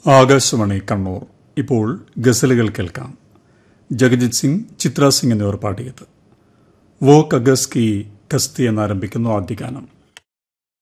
ആകാശവാണി കണ്ണൂർ. ഇപ്പോൾ ഗസലുകൾ കേൾക്കാം. ജഗജിത് സിംഗ്, ചിത്ര സിംഗ് എന്നിവർ പാടിയത്. വോ കഗസ് കി കസ്തി എന്നാരംഭിക്കുന്നു ആദ്യ ഗാനം.